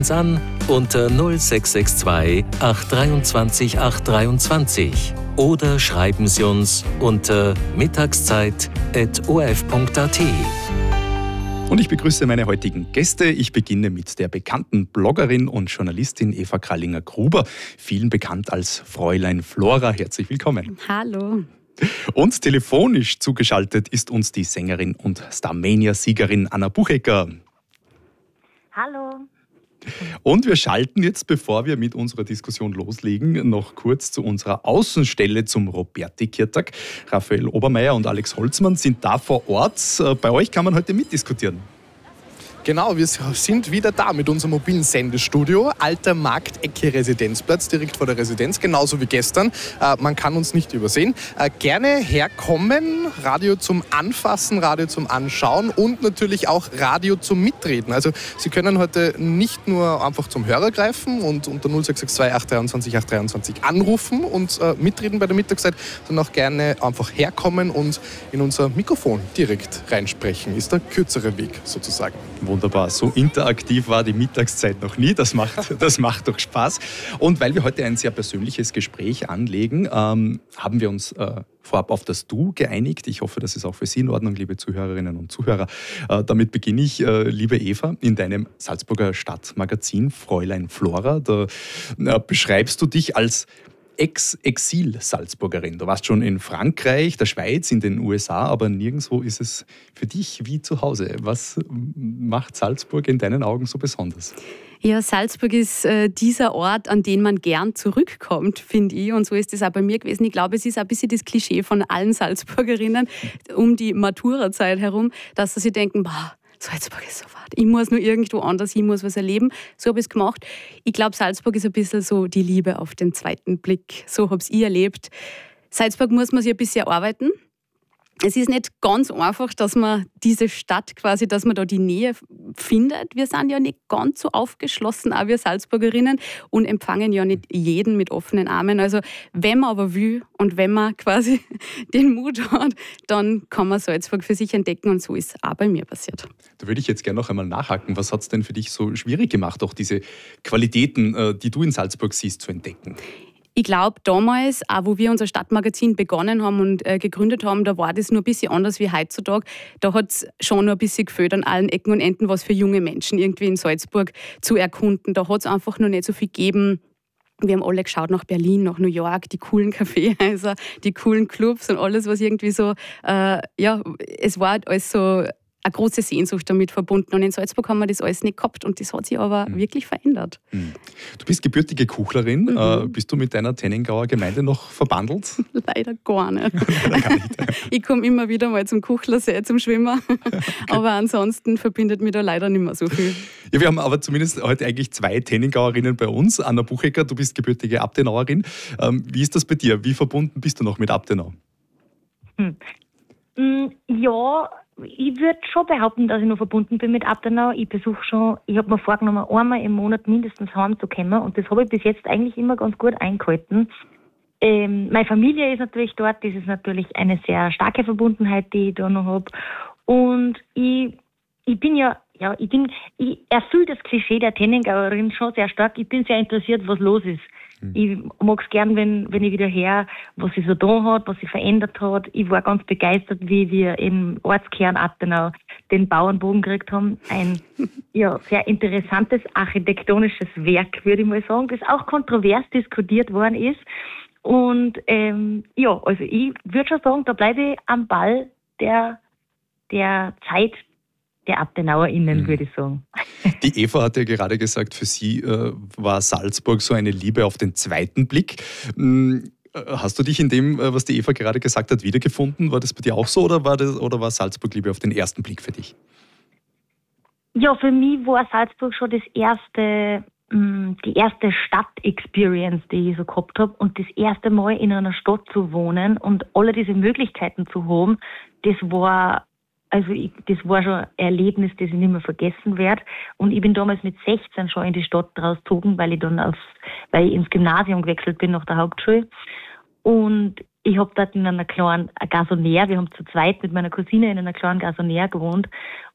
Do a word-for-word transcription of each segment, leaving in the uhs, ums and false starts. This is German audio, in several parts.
an unter null sechs sechs zwei acht zwei drei acht drei zwei oder schreiben Sie uns unter mittagszeit at o r f punkt a t. Und ich begrüße meine heutigen Gäste. Ich beginne mit der bekannten Bloggerin und Journalistin Eva Krallinger-Gruber, vielen bekannt als Fräulein Flora. Herzlich willkommen. Hallo. Und telefonisch zugeschaltet ist uns die Sängerin und Starmania-Siegerin Anna Buchecker. Hallo. Und wir schalten jetzt, bevor wir mit unserer Diskussion loslegen, noch kurz zu unserer Außenstelle zum Roberti-Kirtag. Raphael Obermeier und Alex Holzmann sind da vor Ort. Bei euch kann man heute mitdiskutieren. Genau, wir sind wieder da mit unserem mobilen Sendestudio. Alter Marktecke Residenzplatz, direkt vor der Residenz, genauso wie gestern. Äh, man kann uns nicht übersehen. Äh, gerne herkommen, Radio zum Anfassen, Radio zum Anschauen und natürlich auch Radio zum Mitreden. Also Sie können heute nicht nur einfach zum Hörer greifen und unter null sechs sechs zwei acht drei zwei acht drei zwei anrufen und äh, mitreden bei der Mittagszeit, sondern auch gerne einfach herkommen und in unser Mikrofon direkt reinsprechen. Ist der kürzere Weg sozusagen. Wunderbar, so interaktiv war die Mittagszeit noch nie, das macht, das macht doch Spaß. Und weil wir heute ein sehr persönliches Gespräch anlegen, ähm, haben wir uns äh, vorab auf das Du geeinigt. Ich hoffe, das ist auch für Sie in Ordnung, liebe Zuhörerinnen und Zuhörer. Äh, damit beginne ich, äh, liebe Eva, in deinem Salzburger Stadtmagazin Fräulein Flora. Da äh, beschreibst du dich als Ex-Exil-Salzburgerin. Du warst schon in Frankreich, der Schweiz, in den U S A, aber nirgendwo ist es für dich wie zu Hause. Was macht Salzburg in deinen Augen so besonders? Ja, Salzburg ist äh, dieser Ort, an den man gern zurückkommt, finde ich. Und so ist es auch bei mir gewesen. Ich glaube, es ist ein bisschen das Klischee von allen Salzburgerinnen um die Matura-Zeit herum, dass sie sich denken, boah, Salzburg ist so weit. Ich muss nur irgendwo anders, ich muss was erleben. So habe ich es gemacht. Ich glaube, Salzburg ist ein bisschen so die Liebe auf den zweiten Blick. So habe ich erlebt. Salzburg muss man sich ein bisschen arbeiten. Es ist nicht ganz einfach, dass man diese Stadt quasi, dass man da die Nähe findet. Wir sind ja nicht ganz so aufgeschlossen, auch wir Salzburgerinnen, und empfangen ja nicht jeden mit offenen Armen. Also wenn man aber will und wenn man quasi den Mut hat, dann kann man Salzburg für sich entdecken, und so ist es auch bei mir passiert. Da würde ich jetzt gerne noch einmal nachhaken. Was hat es denn für dich so schwierig gemacht, auch diese Qualitäten, die du in Salzburg siehst, zu entdecken? Ich glaube, damals, auch wo wir unser Stadtmagazin begonnen haben und äh, gegründet haben, da war das nur ein bisschen anders wie heutzutage. Da hat es schon noch ein bisschen gefehlt an allen Ecken und Enden, was für junge Menschen irgendwie in Salzburg zu erkunden. Da hat es einfach noch nicht so viel gegeben. Wir haben alle geschaut nach Berlin, nach New York, die coolen Kaffeehäuser, die coolen Clubs und alles, was irgendwie so, äh, ja, es war alles so eine große Sehnsucht damit verbunden. Und in Salzburg haben wir das alles nicht gehabt, und das hat sich aber mhm. wirklich verändert. Mhm. Du bist gebürtige Kuchlerin. Mhm. Äh, bist du mit deiner Tenningauer Gemeinde noch verbandelt? Leider gar nicht. Leider gar nicht. Ich komme immer wieder mal zum Kuchlersee, zum Schwimmen. Okay. Aber ansonsten verbindet mich da leider nicht mehr so viel. Ja, wir haben aber zumindest heute eigentlich zwei Tenningauerinnen bei uns. Anna Buchecker, du bist gebürtige Abtenauerin. Ähm, wie ist das bei dir? Wie verbunden bist du noch mit Abtenau? Hm. Ja, ich würde schon behaupten, dass ich noch verbunden bin mit Abtenau. Ich besuche schon, ich habe mir vorgenommen, einmal im Monat mindestens heimzukommen, und das habe ich bis jetzt eigentlich immer ganz gut eingehalten. Ähm, meine Familie ist natürlich dort, das ist natürlich eine sehr starke Verbundenheit, die ich da noch habe. Und ich, ich bin ja, ja, ich bin, ich erfülle das Klischee der Tenningauerin schon sehr stark. Ich bin sehr interessiert, was los ist. Ich mag es gern, wenn, wenn ich wieder höre, was sich so da hat, was sich verändert hat. Ich war ganz begeistert, wie wir im Ortskern Abtenau den Bauernbogen gekriegt haben. Ein ja, sehr interessantes architektonisches Werk, würde ich mal sagen, das auch kontrovers diskutiert worden ist. Und ähm, ja, also ich würde schon sagen, da bleibe ich am Ball der, der Zeit der AbtenauerInnen, mhm. würde ich sagen. Die Eva hat ja gerade gesagt, für sie äh, war Salzburg so eine Liebe auf den zweiten Blick. Mhm. Hast du dich in dem, was die Eva gerade gesagt hat, wiedergefunden? War das bei dir auch so, oder war, das, oder war Salzburg Liebe auf den ersten Blick für dich? Ja, für mich war Salzburg schon das erste, die erste Stadt-Experience, die ich so gehabt habe. Und das erste Mal in einer Stadt zu wohnen und alle diese Möglichkeiten zu haben, das war... Also ich, das war schon ein Erlebnis, das ich nicht mehr vergessen werde. Und ich bin damals mit sechzehn schon in die Stadt rausgezogen, weil ich dann aufs, weil ich ins Gymnasium gewechselt bin nach der Hauptschule. Und ich habe dort in einer kleinen Gasonär, wir haben zu zweit mit meiner Cousine in einer kleinen Gasonär gewohnt.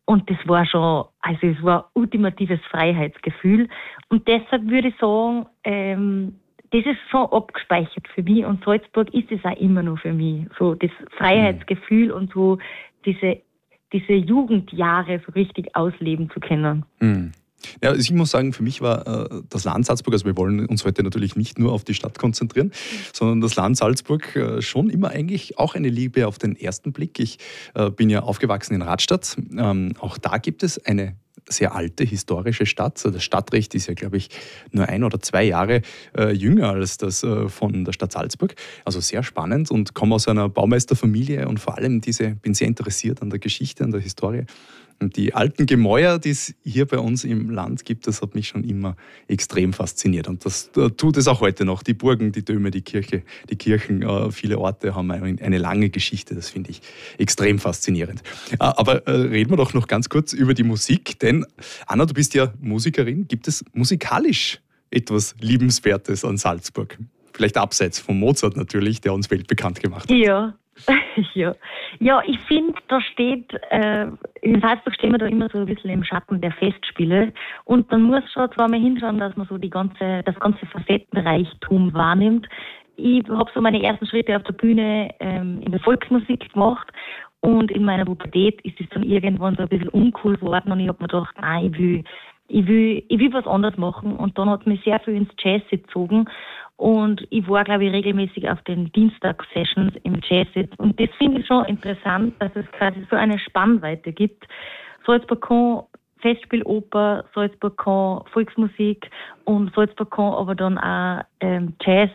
Und das war schon, also es war ein ultimatives Freiheitsgefühl. Und deshalb würde ich sagen, ähm, das ist schon abgespeichert für mich. Und Salzburg ist es auch immer noch für mich. So das Freiheitsgefühl mhm. und so diese, diese Jugendjahre so richtig ausleben zu können. Mhm. Ja, also ich muss sagen, für mich war äh, das Land Salzburg, also wir wollen uns heute natürlich nicht nur auf die Stadt konzentrieren, sondern das Land Salzburg äh, schon immer eigentlich auch eine Liebe auf den ersten Blick. Ich äh, bin ja aufgewachsen in Radstadt. Ähm, auch da gibt es eine sehr alte historische Stadt. Das Stadtrecht ist ja, glaube ich, nur ein oder zwei Jahre äh, jünger als das äh, von der Stadt Salzburg. Also sehr spannend und komme aus einer Baumeisterfamilie und vor allem diese, bin sehr interessiert an der Geschichte, an der Historie. Und die alten Gemäuer, die es hier bei uns im Land gibt, das hat mich schon immer extrem fasziniert. Und das tut es auch heute noch. Die Burgen, die Döme, die Kirche, die Kirchen, äh, viele Orte haben eine, eine lange Geschichte. Das finde ich extrem faszinierend. Äh, aber äh, reden wir doch noch ganz kurz über die Musik. Denn Anna, du bist ja Musikerin. Gibt es musikalisch etwas Liebenswertes an Salzburg? Vielleicht abseits von Mozart natürlich, der uns weltbekannt gemacht hat. Ja. ja. ja, ich finde, da steht, äh, in Salzburg stehen wir da immer so ein bisschen im Schatten der Festspiele und man muss schon zweimal hinschauen, dass man so die ganze, das ganze Facettenreichtum wahrnimmt. Ich habe so meine ersten Schritte auf der Bühne ähm, in der Volksmusik gemacht und in meiner Pubertät ist es dann irgendwann so ein bisschen uncool geworden und ich habe mir gedacht, nein, ich will, ich will, ich will was anderes machen und dann hat mich sehr viel ins Jazz gezogen. Und ich war, glaube ich, regelmäßig auf den Dienstag-Sessions im Jazz. Und das finde ich schon interessant, dass es quasi so eine Spannweite gibt. Salzburg kann Festspieloper, Salzburg kann Volksmusik und Salzburg kann aber dann auch ähm, Jazz.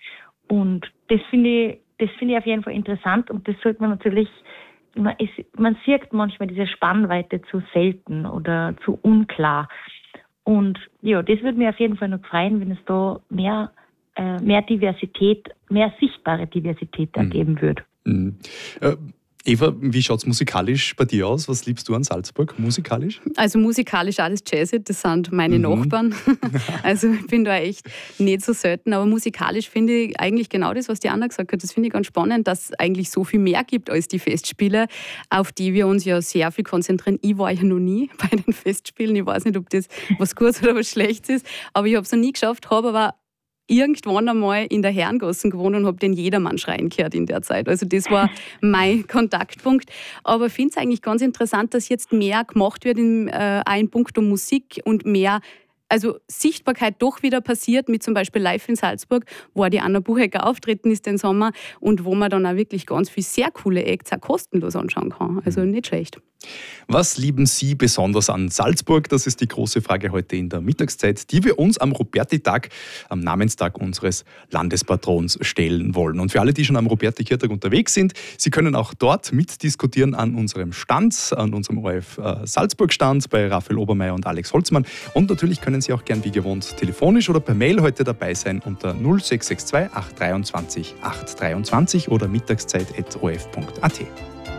Und das finde ich, das finde ich auf jeden Fall interessant. Und das sollte man natürlich, man, ist, man sieht manchmal diese Spannweite zu selten oder zu unklar. Und ja, das würde mir auf jeden Fall noch freuen, wenn es da mehr mehr Diversität, mehr sichtbare Diversität ergeben wird. Mhm. Äh, Eva, wie schaut es musikalisch bei dir aus? Was liebst du an Salzburg musikalisch? Also musikalisch alles Jazz, das sind meine mhm. Nachbarn. Also ich bin da echt nicht so selten, aber musikalisch finde ich eigentlich genau das, was die Anna gesagt hat. Das finde ich ganz spannend, dass es eigentlich so viel mehr gibt als die Festspiele, auf die wir uns ja sehr viel konzentrieren. Ich war ja noch nie bei den Festspielen. Ich weiß nicht, ob das was Gutes oder was Schlechtes ist, aber ich habe es noch nie geschafft, habe aber irgendwann einmal in der Herrengassen gewohnt und habe den Jedermann schreien gehört in der Zeit. Also das war mein Kontaktpunkt. Aber ich finde es eigentlich ganz interessant, dass jetzt mehr gemacht wird in, äh, in puncto Musik und mehr, also Sichtbarkeit doch wieder passiert mit zum Beispiel Live in Salzburg, wo die Anna Buchecker auftreten ist den Sommer und wo man dann auch wirklich ganz viele sehr coole Acts auch kostenlos anschauen kann. Also nicht schlecht. Was lieben Sie besonders an Salzburg? Das ist die große Frage heute in der Mittagszeit, die wir uns am Roberti-Tag, am Namenstag unseres Landespatrons stellen wollen. Und für alle, die schon am Roberti-Kirtag unterwegs sind, Sie können auch dort mitdiskutieren an unserem Stand, an unserem O R F äh, Salzburg-Stand bei Raphael Obermeier und Alex Holzmann. Und natürlich können Sie auch gern wie gewohnt telefonisch oder per Mail heute dabei sein unter null sechs sechs zwei acht zwei drei acht zwei acht zwei oder mittagszeit at o r f punkt a t.